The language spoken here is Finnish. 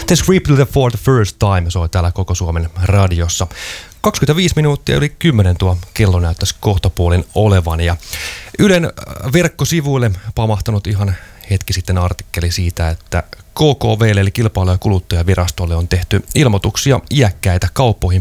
The Scripture for the First Time soi täällä Koko Suomen radiossa. 25 minuuttia yli 10 tuo kello näyttäisi kohtapuolin olevan. Ja Ylen verkkosivuille pamahtanut ihan hetki sitten artikkeli siitä, että KKV:lle eli Kilpailu- ja kuluttajavirastolle on tehty ilmoituksia iäkkäitä kauppoihin